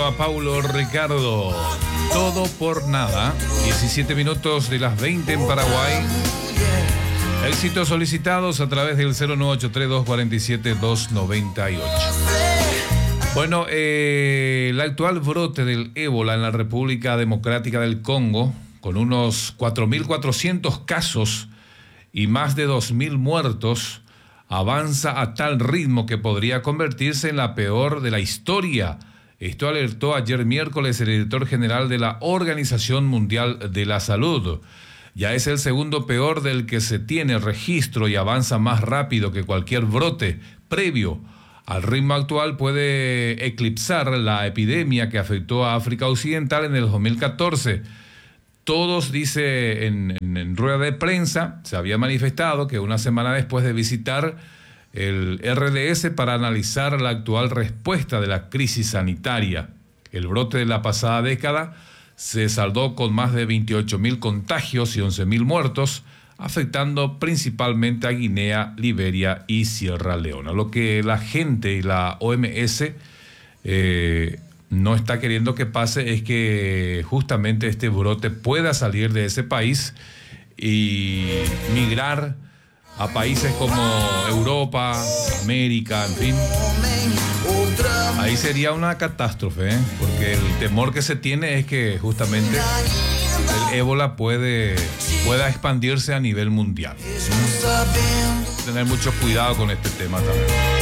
junto a Paulo Ricardo. Todo por nada. 17 minutos de las 20 en Paraguay. Éxitos solicitados a través del 0983-247-298. Bueno, el actual brote del ébola en la República Democrática del Congo, con unos 4.400 casos y más de 2.000 muertos, avanza a tal ritmo que podría convertirse en la peor de la historia. Esto alertó ayer miércoles el director general de la Organización Mundial de la Salud. Ya es el segundo peor del que se tiene registro y avanza más rápido que cualquier brote previo. Al ritmo actual puede eclipsar la epidemia que afectó a África Occidental en el 2014. Todos, dice en rueda de prensa, se había manifestado que una semana después de visitar el RDS para analizar la actual respuesta de la crisis sanitaria. El brote de la pasada década se saldó con más de 28.000 contagios y 11.000 muertos, afectando principalmente a Guinea, Liberia y Sierra Leona. Lo que la gente y la OMS no está queriendo que pase es que justamente este brote pueda salir de ese país y migrar a países como Europa, América, en fin. Ahí sería una catástrofe, porque el temor que se tiene es que justamente el ébola pueda expandirse a nivel mundial. Tener mucho cuidado con este tema también.